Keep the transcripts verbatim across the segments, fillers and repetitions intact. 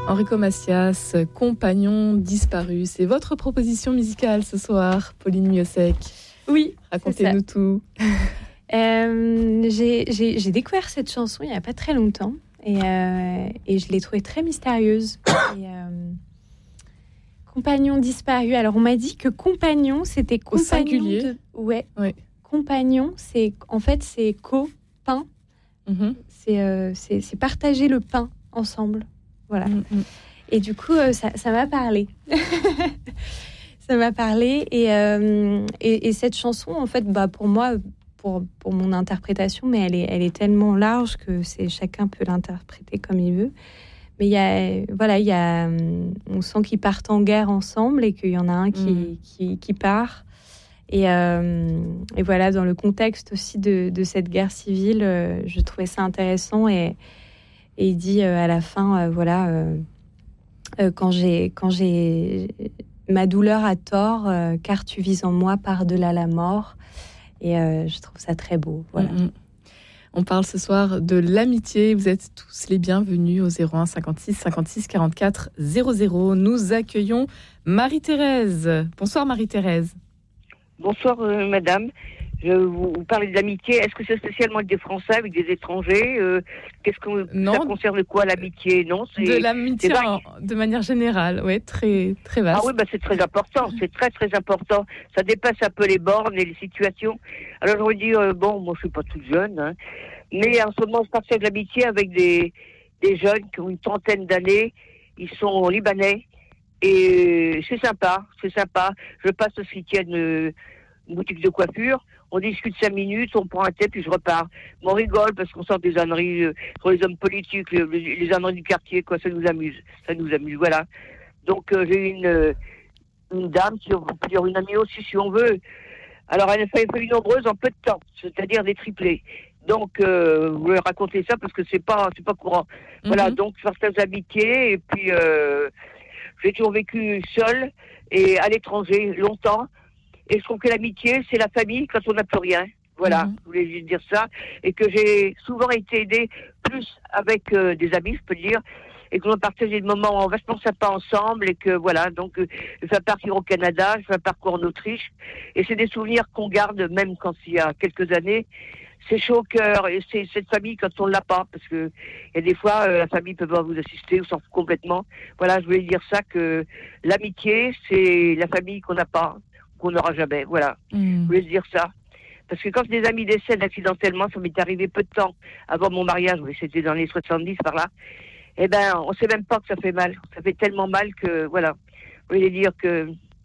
Enrico Macias, Compagnon disparu. C'est votre proposition musicale ce soir, Pauline Miosek. Oui, racontez-nous tout. Euh, j'ai, j'ai, j'ai découvert cette chanson il n'y a pas très longtemps et, euh, et je l'ai trouvée très mystérieuse. Et, euh, Compagnon disparu. Alors on m'a dit que compagnon c'était compagnon. Au singulier. De... Ouais. Oui. Compagnon, c'est en fait c'est co-pain. Mm-hmm. C'est, euh, c'est c'est partager le pain ensemble. Voilà. Mm-hmm. Et du coup euh, ça, ça m'a parlé. ça m'a parlé et, euh, et et cette chanson en fait bah pour moi. Pour, pour mon interprétation, mais elle est, elle est tellement large que c'est, chacun peut l'interpréter comme il veut. Mais il y a, voilà, il y a, on sent qu'ils partent en guerre ensemble et qu'il y en a un qui, mmh. qui, qui part. Et, euh, et voilà, dans le contexte aussi de, de cette guerre civile, euh, je trouvais ça intéressant. Et, et il dit euh, à la fin, euh, voilà, euh, euh, quand j'ai, quand j'ai ma douleur a tort, euh, car tu vis en moi par-delà la mort. Et euh, je trouve ça très beau. Voilà. Mmh. On parle ce soir de l'amitié. Vous êtes tous les bienvenus au zéro un cinquante-six cinquante-six quarante-quatre zéro zéro. Nous accueillons Marie-Thérèse. Bonsoir Marie-Thérèse. Bonsoir euh, madame. Je vous, vous parlez de l'amitié. Est-ce que c'est spécialement avec des Français, avec des étrangers euh, Qu'est-ce que non, ça concerne quoi l'amitié Non, c'est de l'amitié en, de manière générale, oui, très très vaste. Ah oui, bah c'est très important, c'est très très important. Ça dépasse un peu les bornes et les situations. Alors je vous dis euh, bon, moi je suis pas toute jeune, hein, mais en ce moment je partage de l'amitié avec des des jeunes qui ont une trentaine d'années. Ils sont libanais et c'est sympa, c'est sympa. Je passe ce week-end euh, une boutique de coiffure. On discute cinq minutes, on prend un thé, puis je repars. Mais on rigole parce qu'on sort des âneries euh, sur les hommes politiques, les, les âneries du quartier, quoi. Ça nous amuse, ça nous amuse, voilà. Donc euh, j'ai une euh, une dame, qui on peut dire une amie aussi, si on veut. Alors elle a fait une nombreuse en peu de temps, c'est-à-dire des triplés. Donc euh, je vais raconter ça parce que c'est pas c'est pas courant. Mm-hmm. Voilà, donc certaines amitiés et puis euh, j'ai toujours vécu seule et à l'étranger longtemps. Et je trouve que l'amitié, c'est la famille quand on n'a plus rien. Voilà, mmh. je voulais juste dire ça. Et que j'ai souvent été aidée plus avec euh, des amis, je peux dire, et que l'on partage des moments vachement sympas ensemble. Et que voilà, donc euh, je fais un parcours au Canada, je fais un parcours en Autriche. Et c'est des souvenirs qu'on garde même quand il y a quelques années. C'est chaud au cœur. Et c'est cette famille quand on ne l'a pas. Parce que il y a des fois, euh, la famille peut pas vous assister ou s'en fout complètement. Voilà, je voulais dire ça, que l'amitié, c'est la famille qu'on n'a pas. Qu'on n'aura jamais, voilà. Mmh. Je voulais dire ça. Parce que quand des amis décèdent accidentellement, ça m'est arrivé peu de temps avant mon mariage, oui, c'était dans les soixante-dix par là, eh ben, on sait même pas que ça fait mal. Ça fait tellement mal que, voilà. Je voulais dire que,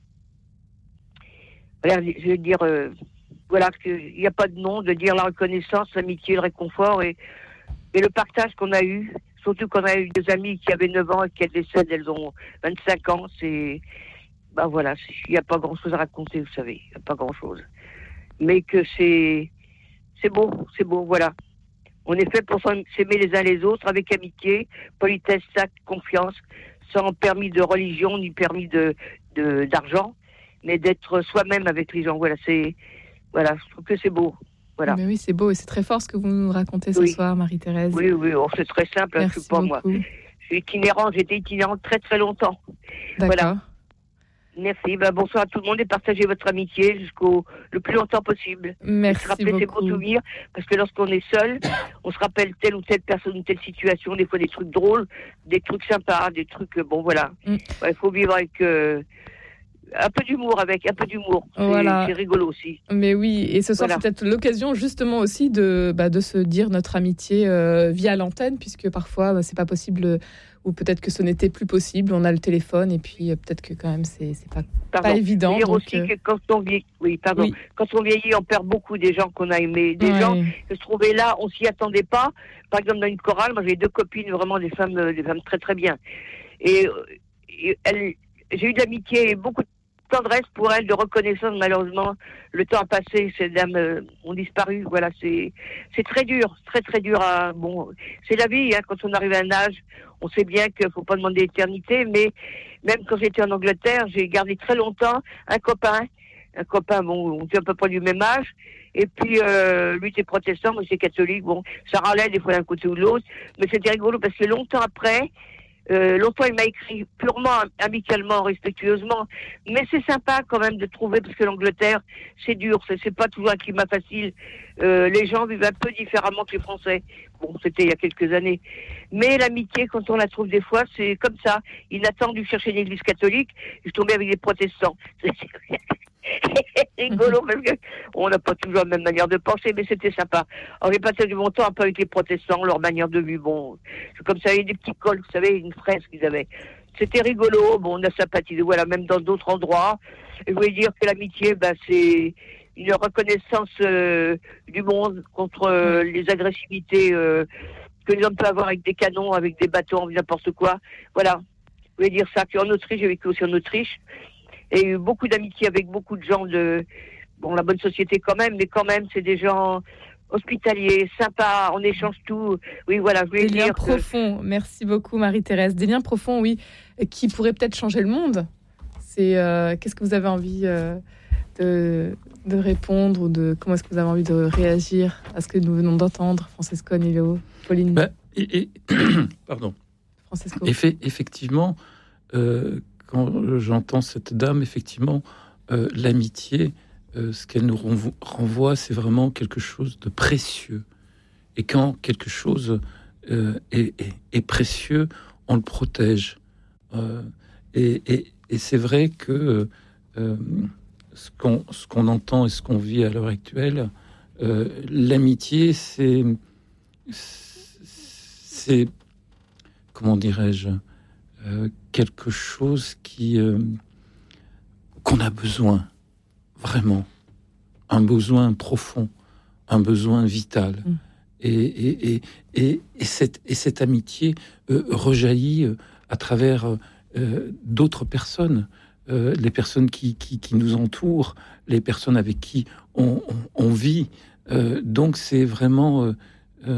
voilà, je veux dire, euh, voilà, qu'il n'y a pas de nom, de dire la reconnaissance, l'amitié, le réconfort et, et le partage qu'on a eu. Surtout qu'on a eu des amis qui avaient neuf ans et qui décèdent, elles ont vingt-cinq ans, c'est... Ben voilà, il n'y a pas grand-chose à raconter, vous savez, il n'y a pas grand-chose. Mais que c'est, c'est beau, c'est beau, voilà. On est fait pour s'aimer les uns les autres, avec amitié, politesse, tact, confiance, sans permis de religion, ni permis de, de, d'argent, mais d'être soi-même avec les gens. Voilà, c'est, voilà, je trouve que c'est beau. Voilà. Mais oui, c'est beau et c'est très fort ce que vous nous racontez ce oui. soir, Marie-Thérèse. Oui, oui, oh, c'est très simple, hein, je suis pas moi. Je suis itinérante, j'étais itinérante très très longtemps. D'accord. Voilà. Merci. Ben, bonsoir à tout le monde et partagez votre amitié jusqu'au le plus longtemps possible. Merci se rappeler beaucoup. Ces beaux souvenirs, parce que lorsqu'on est seul, on se rappelle telle ou telle personne ou telle situation, des fois des trucs drôles, des trucs sympas, des trucs bon voilà. Il mm. ouais, faut vivre avec euh, un peu d'humour, avec un peu d'humour. C'est, voilà. c'est rigolo aussi. Mais oui, et ce soir voilà. C'est peut-être l'occasion justement aussi de bah, de se dire notre amitié euh, via l'antenne, puisque parfois bah, c'est pas possible. Ou peut-être que ce n'était plus possible, on a le téléphone et puis euh, peut-être que quand même c'est, c'est pas, pas évident. Dire donc, aussi euh... que quand on vieillit, oui, pardon, oui. Quand on vieillit, on perd beaucoup des gens qu'on a aimés, des ouais. gens qui se trouvaient là, on s'y attendait pas. Par exemple, dans une chorale, moi j'ai deux copines, vraiment des femmes, des femmes très très bien. Et, et elles, j'ai eu de l'amitié et beaucoup de tendresse pour elles, de reconnaissance. Malheureusement, le temps a passé, ces dames euh, ont disparu. Voilà, c'est c'est très dur, très très dur. À, bon, c'est la vie. Hein, quand on arrive à un âge, on sait bien qu'il faut pas demander l'éternité. Mais même quand j'étais en Angleterre, j'ai gardé très longtemps un copain, un copain. Bon, on était à peu près du même âge. Et puis euh, lui était protestant, moi j'étais catholique. Bon, ça râlait des fois d'un côté ou de l'autre, mais c'était rigolo parce que longtemps après. Euh, longtemps, il m'a écrit purement, amicalement, respectueusement. Mais c'est sympa quand même de trouver, parce que l'Angleterre, c'est dur. C'est, c'est pas toujours un climat facile. Euh, les gens vivent un peu différemment que les Français. Bon, c'était il y a quelques années. Mais l'amitié, quand on la trouve des fois, c'est comme ça. Inattendu chercher une église catholique, je tombais avec des protestants. C'est rigolo parce que on n'a pas toujours la même manière de penser, mais c'était sympa. Alors j'ai passé du bon temps un peu avec les protestants, leur manière de vivre. Bon, c'est comme ça, il y avait des petits cols, vous savez, une fraise qu'ils avaient. C'était rigolo. Bon, on a sympathisé, voilà, même dans d'autres endroits. Et je voulais dire que l'amitié, ben, c'est une reconnaissance euh, du monde contre euh, les agressivités euh, que les hommes peuvent avoir avec des canons, avec des bâtons, n'importe quoi. Voilà. Je voulais dire ça. Puis en Autriche, j'ai vécu aussi en Autriche. Et eu beaucoup d'amitié avec beaucoup de gens de, bon, la bonne société quand même, mais quand même, c'est des gens hospitaliers, sympas, on échange tout. Oui, voilà, je voulais des dire liens que... profonds. Merci beaucoup, Marie-Thérèse. Des liens profonds, oui, qui pourraient peut-être changer le monde. C'est, euh, qu'est-ce que vous avez envie euh, de, de répondre ou de, comment est-ce que vous avez envie de réagir à ce que nous venons d'entendre, Francesco, Nilo, Pauline? Bah, et, et, pardon. Francesco. Effe- effectivement, euh, quand j'entends cette dame, effectivement, euh, l'amitié, euh, ce qu'elle nous renvo- renvoie, c'est vraiment quelque chose de précieux. Et quand quelque chose euh, est, est, est précieux, on le protège. Euh, et, et, et c'est vrai que euh, ce, qu'on, ce qu'on entend et ce qu'on vit à l'heure actuelle, euh, l'amitié, c'est, c'est, comment dirais-je, euh, quelque chose qui euh, qu'on a besoin, vraiment, un besoin profond, un besoin vital. Mmh. Et, et, et, et, et, cette, et cette amitié euh, rejaillit euh, à travers euh, d'autres personnes, euh, les personnes qui, qui, qui nous entourent, les personnes avec qui on, on, on vit. Euh, donc c'est vraiment euh, euh,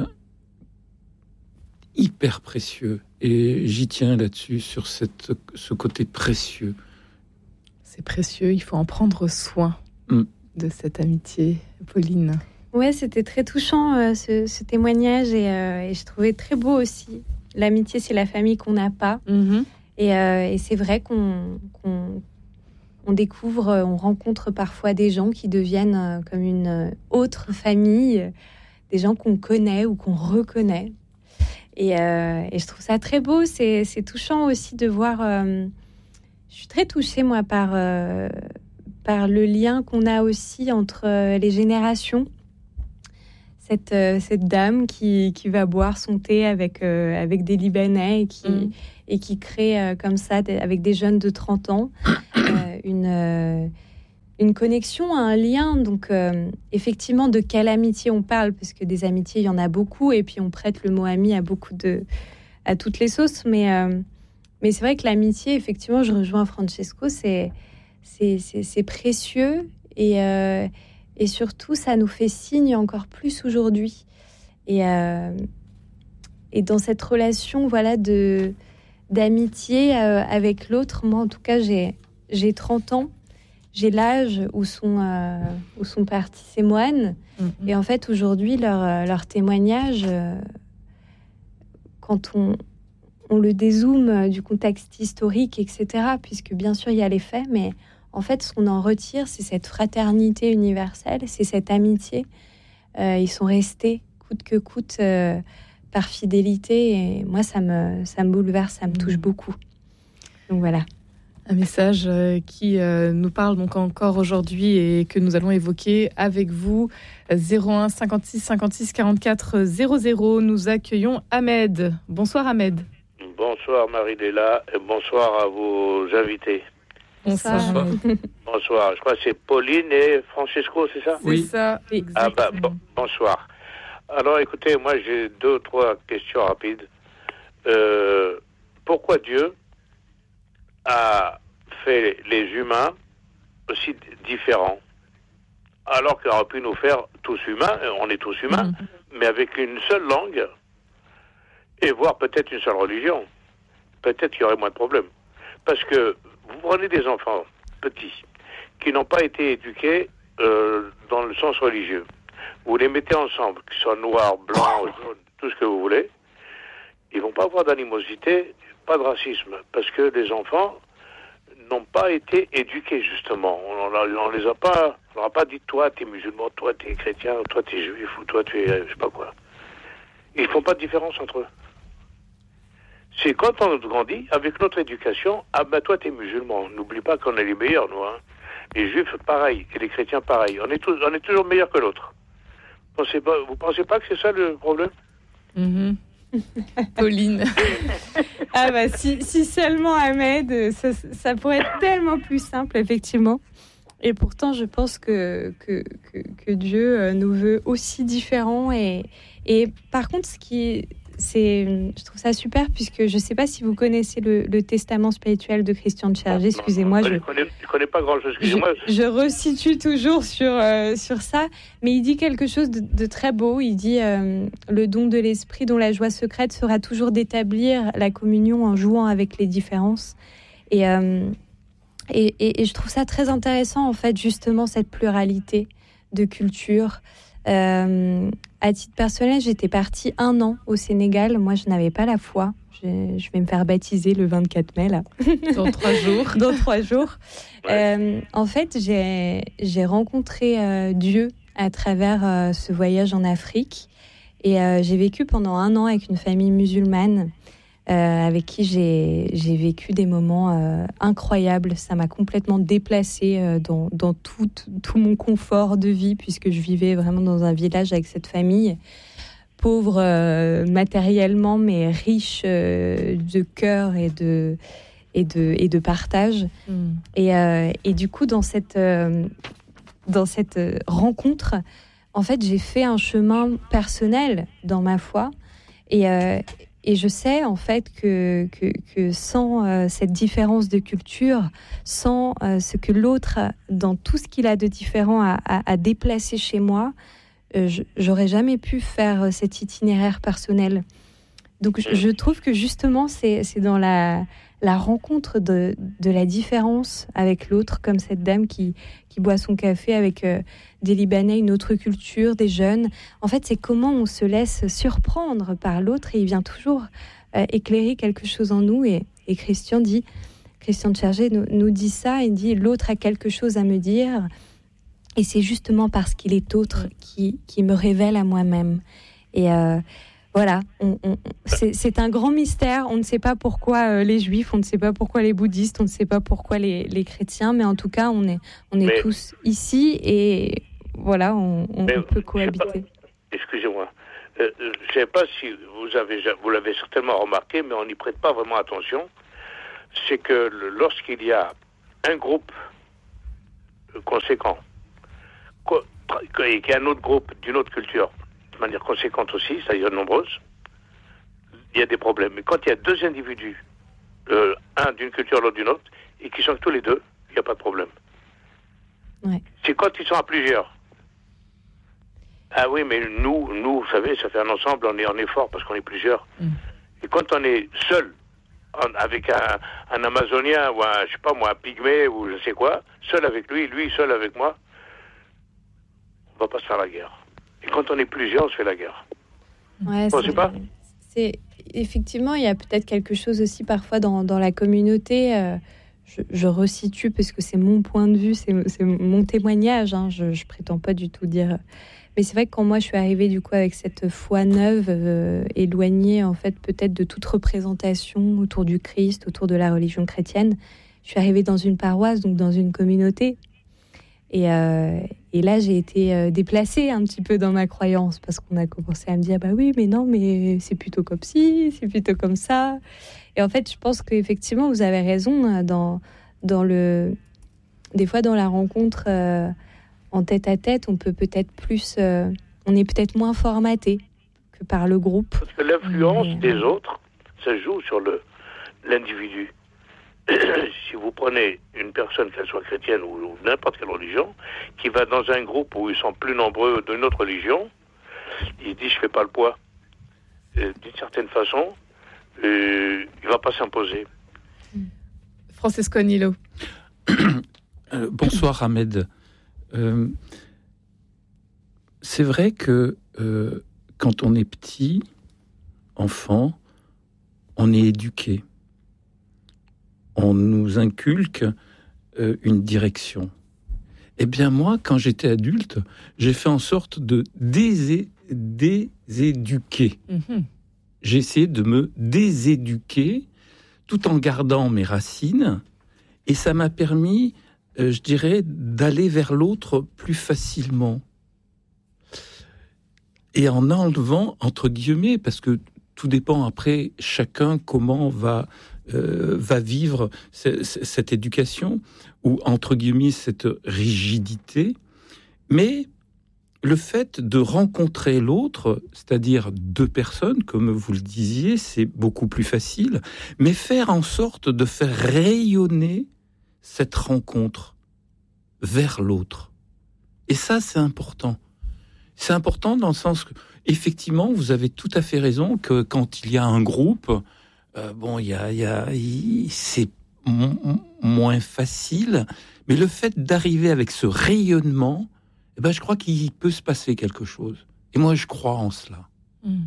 hyper précieux. Et j'y tiens là-dessus, sur cette, ce côté précieux. C'est précieux, il faut en prendre soin mm. de cette amitié. Pauline? Ouais, c'était très touchant euh, ce, ce témoignage et, euh, et je trouvais très beau aussi. L'amitié, c'est la famille qu'on n'a pas. Mm-hmm. Et, euh, et c'est vrai qu'on, qu'on on découvre, on rencontre parfois des gens qui deviennent euh, comme une autre famille, des gens qu'on connaît ou qu'on reconnaît. Et, euh, et je trouve ça très beau. C'est, c'est touchant aussi de voir... Euh, je suis très touchée, moi, par, euh, par le lien qu'on a aussi entre euh, les générations. Cette, euh, cette dame qui, qui va boire son thé avec, euh, avec des Libanais et qui, mmh. et qui crée euh, comme ça, avec des jeunes de trente ans, euh, une... Euh, une connexion, un lien. Donc, euh, effectivement, de quelle amitié on parle? Parce que des amitiés, il y en a beaucoup. Et puis, on prête le mot ami à beaucoup de... à toutes les sauces. Mais, euh, mais c'est vrai que l'amitié, effectivement, je rejoins Francesco, c'est, c'est, c'est, c'est précieux. Et, euh, et surtout, ça nous fait signe encore plus aujourd'hui. Et, euh, et dans cette relation, voilà, de, d'amitié euh, avec l'autre, moi, en tout cas, j'ai, j'ai trente ans. J'ai l'âge où sont, euh, où sont partis ces moines. Mmh. Et en fait, aujourd'hui, leur, leur témoignage, euh, quand on, on le dézoome du contexte historique, et cetera, puisque bien sûr, il y a les faits, mais en fait, ce qu'on en retire, c'est cette fraternité universelle, c'est cette amitié. Euh, ils sont restés coûte que coûte euh, par fidélité. Et moi, ça me, ça me bouleverse, ça me mmh. touche beaucoup. Donc voilà. Un message qui nous parle donc encore aujourd'hui et que nous allons évoquer avec vous. zéro un cinquante-six cinquante-six quarante-quatre zéro zéro. Nous accueillons Ahmed. Bonsoir Ahmed. Bonsoir Marie-Léla et bonsoir à vos invités. Bonsoir. Bonsoir. Bonsoir. Je crois que c'est Pauline et Francesco, c'est ça? Oui, c'est ça. Ah bah, bon, bonsoir. Alors écoutez, moi j'ai deux ou trois questions rapides. Euh, pourquoi Dieu a fait les humains aussi différents, alors qu'il aurait pu nous faire tous humains, on est tous humains, mmh. mais avec une seule langue, et voire peut-être une seule religion. Peut-être qu'il y aurait moins de problèmes. Parce que vous prenez des enfants petits, qui n'ont pas été éduqués euh, dans le sens religieux. Vous les mettez ensemble, qu'ils soient noirs, blancs, jaunes, tout ce que vous voulez, ils vont pas avoir d'animosité, pas de racisme, parce que les enfants n'ont pas été éduqués, justement. On ne les a pas, on leur a pas dit, toi, tu es musulman, toi, tu es chrétien, toi, tu es juif, ou toi, tu es, je sais pas quoi. Ils font pas de différence entre eux. C'est quand on grandit, avec notre éducation, ah ben toi, tu es musulman. N'oublie pas qu'on est les meilleurs, nous, hein. Les juifs, pareil, et les chrétiens, pareil. On est, tous, on est toujours meilleurs que l'autre. Pensez pas, vous pensez pas que c'est ça le problème? Mm-hmm. Pauline. Ah bah si, si seulement Ahmed, ça, ça pourrait être tellement plus simple, effectivement. Et pourtant, je pense que, que, que, que Dieu nous veut aussi différents. Et, et par contre, ce qui c'est, je trouve ça super, puisque je ne sais pas si vous connaissez le, le testament spirituel de Christian de Chergé. Excusez-moi, non, je ne connais, connais pas grand-chose. Excusez-moi. Je, je resitue toujours sur, euh, sur ça, mais il dit quelque chose de, de très beau. Il dit euh, le don de l'esprit dont la joie secrète sera toujours d'établir la communion en jouant avec les différences. Et, euh, et, et, et je trouve ça très intéressant, en fait, justement, cette pluralité de cultures. Euh, à titre personnel, j'étais partie un an au Sénégal. Moi, je n'avais pas la foi. Je, je vais me faire baptiser le vingt-quatre mai, là. Dans trois jours. Dans trois jours. Euh, en fait, j'ai, j'ai rencontré euh, Dieu à travers euh, ce voyage en Afrique. Et euh, j'ai vécu pendant un an avec une famille musulmane euh, avec qui j'ai, j'ai vécu des moments euh, incroyables. Ça m'a complètement déplacée euh, dans, dans tout, tout mon confort de vie, puisque je vivais vraiment dans un village avec cette famille, pauvre euh, matériellement, mais riche euh, de cœur et de, et de, et de partage. Mm. Et, euh, et du coup, dans cette, euh, dans cette rencontre, en fait, j'ai fait un chemin personnel dans ma foi. Et, euh, et je sais, en fait, que, que, que sans euh, cette différence de culture, sans euh, ce que l'autre, dans tout ce qu'il a de différent, a, a, a déplacé chez moi, euh, je, j'aurais jamais pu faire cet itinéraire personnel. Donc, je, je trouve que justement, c'est, c'est dans la, la rencontre de, de la différence avec l'autre, comme cette dame qui, qui boit son café avec euh, des Libanais, une autre culture, des jeunes. En fait, c'est comment on se laisse surprendre par l'autre et il vient toujours euh, éclairer quelque chose en nous. Et, et Christian dit, Christian de Chergé nous, nous dit ça, il dit « l'autre a quelque chose à me dire et c'est justement parce qu'il est autre qui, qui me révèle à moi-même ». Et euh, voilà, on, on, c'est, c'est un grand mystère. On ne sait pas pourquoi euh, les juifs, on ne sait pas pourquoi les bouddhistes, on ne sait pas pourquoi les, les chrétiens, mais en tout cas, on est, on est mais, tous ici et voilà, on, on, on peut cohabiter. Pas, excusez-moi, euh, je ne sais pas si vous, avez, vous l'avez certainement remarqué, mais on n'y prête pas vraiment attention. C'est que le, lorsqu'il y a un groupe conséquent et qu'il y a un autre groupe d'une autre culture, de manière conséquente aussi, c'est-à-dire nombreuse, il y a des problèmes. Mais quand il y a deux individus, euh, un d'une culture, l'autre d'une autre, et qui sont tous les deux, il n'y a pas de problème. Ouais. C'est quand ils sont à plusieurs. Ah oui, mais nous, nous, vous savez, ça fait un ensemble, on est, on est fort parce qu'on est plusieurs. Mm. Et quand on est seul, en, avec un, un Amazonien ou un, je sais pas moi, un Pygmée ou je sais quoi, seul avec lui, lui seul avec moi, on va pas se faire la guerre. Et quand on est plusieurs, on se fait la guerre. Ouais, bon, c'est, pas c'est effectivement, il y a peut-être quelque chose aussi parfois dans, dans la communauté. Euh, je, je resitue parce que c'est mon point de vue, c'est, c'est mon témoignage. Hein, je, je prétends pas du tout dire. Mais c'est vrai que quand moi je suis arrivée du coup avec cette foi neuve, euh, éloignée en fait peut-être de toute représentation autour du Christ, autour de la religion chrétienne, je suis arrivée dans une paroisse, donc dans une communauté. Et, euh, et là, j'ai été euh, déplacée un petit peu dans ma croyance parce qu'on a commencé à me dire, bah oui, mais non, mais c'est plutôt comme ci, c'est plutôt comme ça. Et en fait, je pense qu'effectivement, vous avez raison dans, dans le, des fois dans la rencontre euh, en tête à tête, on peut peut-être plus, euh, on est peut-être moins formaté que par le groupe. Parce que l'influence mmh. des autres, ça joue sur le l'individu. Si vous prenez une personne, qu'elle soit chrétienne ou, ou n'importe quelle religion, qui va dans un groupe où ils sont plus nombreux d'une autre religion, il dit je fais pas le poids. Et d'une certaine façon, euh, il va pas s'imposer. Francesco Agnello. euh, bonsoir Ahmed. Euh, c'est vrai que euh, quand on est petit, enfant, on est éduqué. On nous inculque euh, une direction. Eh bien, moi, quand j'étais adulte, j'ai fait en sorte de désé- déséduquer. Mmh. J'ai essayé de me déséduquer tout en gardant mes racines. Et ça m'a permis, euh, je dirais, d'aller vers l'autre plus facilement. Et en enlevant, entre guillemets, parce que tout dépend après, chacun comment va, euh, va vivre c- c- cette éducation, ou entre guillemets, cette rigidité. Mais le fait de rencontrer l'autre, c'est-à-dire deux personnes, comme vous le disiez, c'est beaucoup plus facile, mais faire en sorte de faire rayonner cette rencontre vers l'autre. Et ça, c'est important. C'est important dans le sens que, effectivement, vous avez tout à fait raison que quand il y a un groupe, euh, bon, il y a, il y a, il, c'est m- m- moins facile, mais le fait d'arriver avec ce rayonnement, eh ben, je crois qu'il peut se passer quelque chose. Et moi, je crois en cela. Mmh.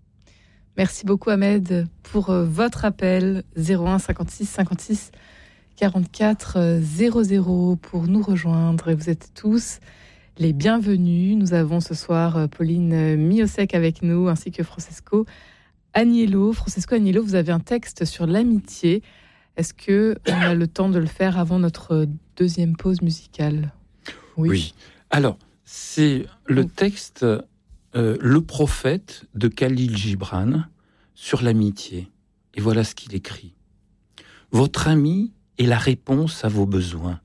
Merci beaucoup, Ahmed, pour euh, votre appel zéro un cinquante-six cinquante-six quarante-quatre zéro zéro pour nous rejoindre. Et vous êtes tous les bienvenus. Nous avons ce soir Pauline Miosek avec nous, ainsi que Francesco Agnello. Francesco Agnello, vous avez un texte sur l'amitié. Est-ce qu'on a le temps de le faire avant notre deuxième pause musicale ? Oui. oui. Alors, c'est le texte euh, Le prophète de Khalil Gibran sur l'amitié. Et voilà ce qu'il écrit. Votre ami est la réponse à vos besoins.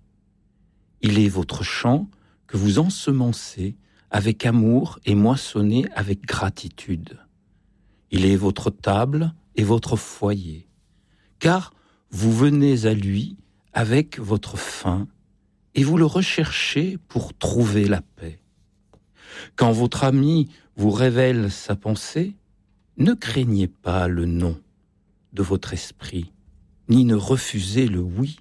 Il est votre champ que vous ensemencez avec amour et moissonnez avec gratitude. Il est votre table et votre foyer, car vous venez à lui avec votre faim et vous le recherchez pour trouver la paix. Quand votre ami vous révèle sa pensée, ne craignez pas le non de votre esprit, ni ne refusez le oui.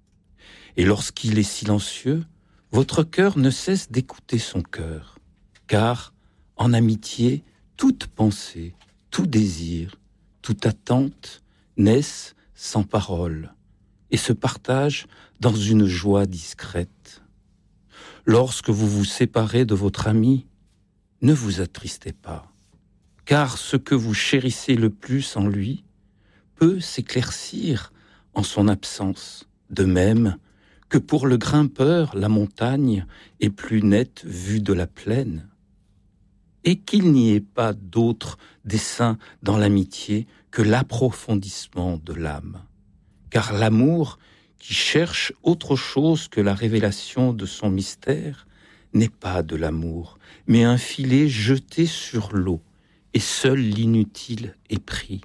Et lorsqu'il est silencieux, votre cœur ne cesse d'écouter son cœur, car en amitié, toute pensée, tout désir, toute attente naissent sans parole et se partagent dans une joie discrète. Lorsque vous vous séparez de votre ami, ne vous attristez pas, car ce que vous chérissez le plus en lui peut s'éclaircir en son absence, de même que pour le grimpeur, la montagne est plus nette vue de la plaine, et qu'il n'y ait pas d'autre dessein dans l'amitié que l'approfondissement de l'âme. Car l'amour, qui cherche autre chose que la révélation de son mystère, n'est pas de l'amour, mais un filet jeté sur l'eau, et seul l'inutile est pris.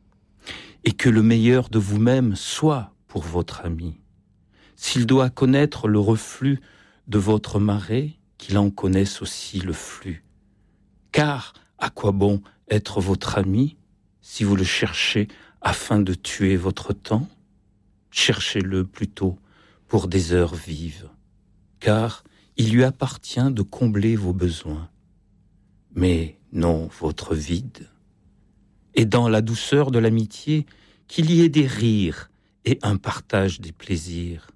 Et que le meilleur de vous-même soit pour votre ami. S'il doit connaître le reflux de votre marée, qu'il en connaisse aussi le flux. Car à quoi bon être votre ami si vous le cherchez afin de tuer votre temps ? Cherchez-le plutôt pour des heures vives, car il lui appartient de combler vos besoins, mais non votre vide. Et dans la douceur de l'amitié, qu'il y ait des rires et un partage des plaisirs,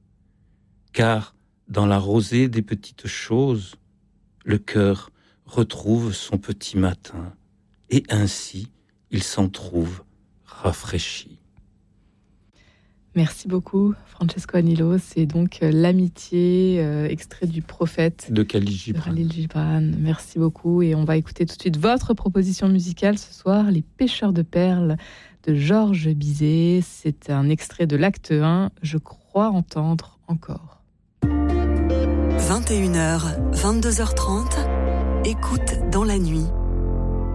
car dans la rosée des petites choses, le cœur retrouve son petit matin, et ainsi il s'en trouve rafraîchi. Merci beaucoup, Francesco Agnello. C'est donc euh, l'amitié, euh, extrait du prophète de Khalil Gibran. Khalil Gibran. Merci beaucoup. Et on va écouter tout de suite votre proposition musicale ce soir, Les Pêcheurs de Perles de Georges Bizet. C'est un extrait de l'acte un, Je crois entendre encore. vingt et une heures, vingt-deux heures trente, écoute dans la nuit.